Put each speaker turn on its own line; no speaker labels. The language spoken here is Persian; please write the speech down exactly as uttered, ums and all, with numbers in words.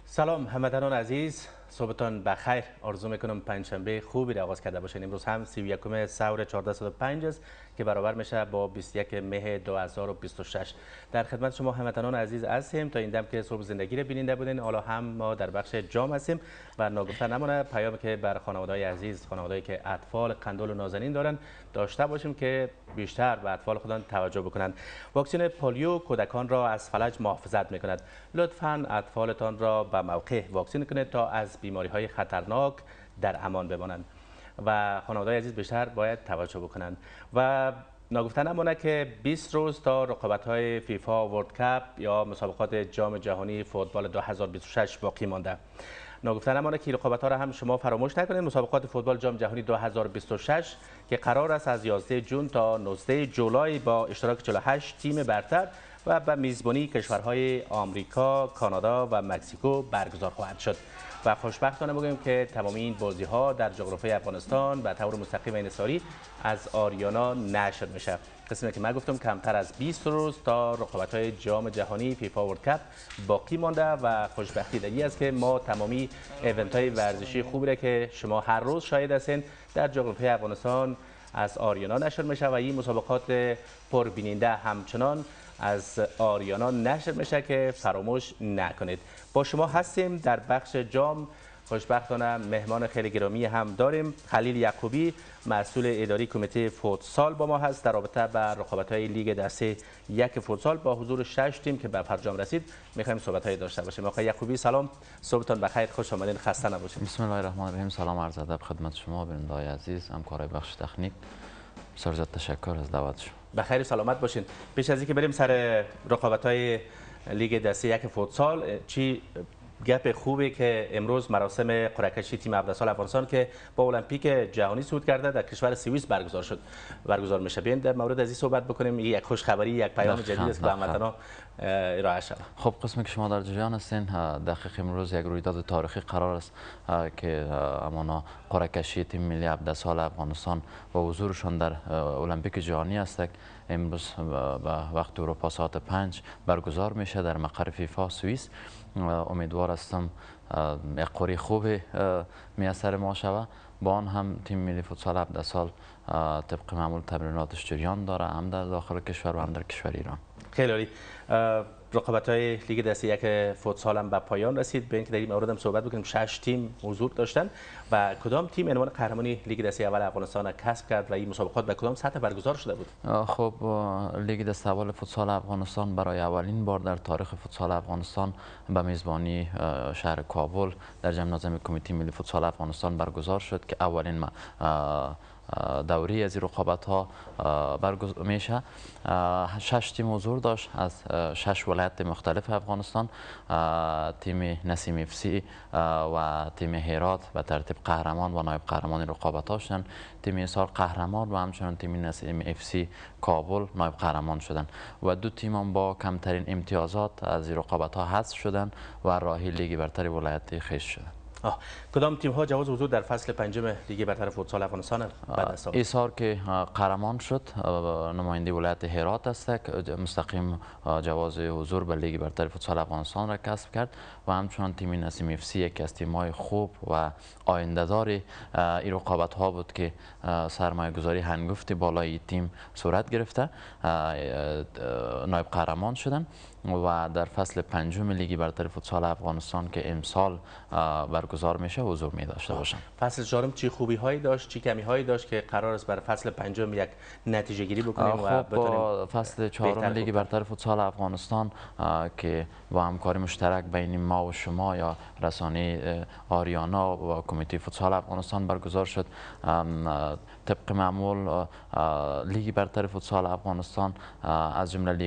سلام هموطنان عزیز، صبحتان بخیر. آرزو میکنم پنجشنبه خوبی را آغاز کرده باشین. امروز هم سی و یکم سور چهارصد و پنج است که برابر میشه با بیست و یک مه دو هزار و بیست و شش. در خدمت شما هموطنان عزیز هستیم تا این دم که صبح زندگی را بیننده بودین. حالا هم ما در بخش جام هستیم و ناگفته نمانه پیامی که بر خانواده‌های عزیز، خانواده‌ای که اطفال قندول و نازنین دارن داشته باشیم که بیشتر به اطفال خودان توجه بکنند. واکسن پولیو کودکان را از فلج محافظت میکند. لطفاً اطفالتان را به موقع واکسن کنید تا از بیماری‌های خطرناک در امان بمانند و خانواده‌های عزیز بیشتر باید توجه بکنند. و ناگفته نمانه که بیست روز تا رقابت‌های فیفا ورلد کاپ یا مسابقات جام جهانی فوتبال دو هزار و بیست و شش باقی مانده. ناگفته نمانه که رقابت‌ها را هم شما فراموش نکنید. مسابقات فوتبال جام جهانی دو هزار و بیست و شش که قرار است از یازده ژوئن تا نوزده جولای با اشتراک چهل و هشت تیم برتر و به میزبانی کشورهای آمریکا، کانادا و مکزیکو برگزار خواهد شد. و خوشبختانه بگوییم که تمام این بازی ها در جغرافیای افغانستان به طور مستقیم و انحصاری از آریانا نشر میشه. قسمی که من گفتم کمتر از بیست روز تا رقابت‌های جام جهانی فیفا ورلد کاپ باقی مانده و خوشبختی در این است که ما تمامی ایونت‌های ورزشی خوبی را که شما هر روز شاهد هستین در جغرافیای افغانستان از آریانا نشر میشه و این مسابقات پربیننده همچنان از آریانا نشر میشه که فراموش نکنید. با شما هستیم در بخش جام. خوشبختانه مهمان خیلی گرامی هم داریم. خلیل یعقوبی مسئول اداری کمیته فوتسال با ما هست در رابطه با رقابت‌های لیگ دسته یک فوتسال با حضور شش تیم که به فرجام رسید می‌خوایم صحبت‌های داشته باشیم. آقای یعقوبی سلام، صبحتان بخیر، خوش آمدین، خسته نباشید.
بسم الله الرحمن الرحیم. سلام عرض ادب خدمت شما بیننده‌های عزیز، همکارای بخش تکنیک. بسیار زیاد تشکر از دعوت شما.
بخیر و سلامت باشین. پیش از اینکه بریم سر رقابت‌های لیگ دسته یک فوتسال، چی گپ خوبی که امروز مراسم قرعه کشی تیم هفده سال افغانستان که با المپیک جهانی صعود کرده در کشور سوئیس برگزار شد برگزار میشه. بیاین در مورد از این صحبت بکنیم. یک خوش خبری، یک پیام جدید است که به هموطنان ارائه شود.
خب قسمی که شما در جریان هستین، دقیق امروز یک رویداد تاریخی قرار است که امانا قرعه کشی تیم ملی هفده سال افغانستان و حضورشان در المپیک جهانی است. امروز به وقت اروپا ساعت پنج برگزار میشه در مقر فیفا سوئیس. امیدوار هستم یک قرعه خوب میسر ما شود. با آن هم تیم ملی فوتسال هفده سال طبق معمول تمریناتش جریان داره، هم در داخل کشور و هم در کشور ایران.
خیلی عالی. رقابت‌های لیگ دسته یک فوتسال هم به پایان رسید. به اینکه در این مورد هم صحبت بکنیم. شش تیم حضور داشتن و کدام تیم عنوان قهرمانی لیگ دسته اول افغانستان را کسب کرد و این مسابقات به کدام سطح برگزار شده بود؟
خب لیگ دسته اول فوتسال افغانستان برای اولین بار در تاریخ فوتسال افغانستان به میزبانی شهر کابل در جمع کمیته ملی فوتسال افغانستان برگزار شد که اولین دوری از این رقابت ها برگزار میشه. شش تیم حضور داشت از شش ولایت مختلف افغانستان. تیم نسیم اف سی و تیم هرات به ترتیب قهرمان و نایب قهرمان رقابت ها شدند. تیم ایصال قهرمان و همچنین تیم نسیم اف سی کابل نایب قهرمان شدند و دو تیم هم با کمترین امتیازات از این رقابت ها حذف شدند و راهی لیگ برتر ولایتی خویش شدند.
آه. کدام تیم ها جواز حضور در فصل پنجم لیگ برتر فوتسال افغانستان بعد از
ایصال که قهرمان شد نماینده ولایت هرات است مستقیم جواز حضور به لیگ برتر فوتسال افغانستان را کسب کرد و همچنان تیم نسیم اف سی یک از تیم‌های خوب و آینده‌دار این رقابت ها بود که سرمایه گذاری هنگفتی بالای تیم صورت گرفته نایب قهرمان شدند و در فصل پنجم لیگ برتر فوتسال افغانستان که امسال برگزار میشه حضور می داشته باشند.
فصل چهارم چی خوبی هایی داشت، چی کمی هایی داشت که قرار است برای فصل پنجم یک نتیجه گیری بکنیم و
بتونیم فصل چهارم لیگ برتر فوتسال افغانستان که با همکاری مشترک بین ما و شما یا رسانه آریانا و کمیته فوتسال افغانستان برگزار شد. طبق معمول لیگ برتر فوتسال افغانستان از جمله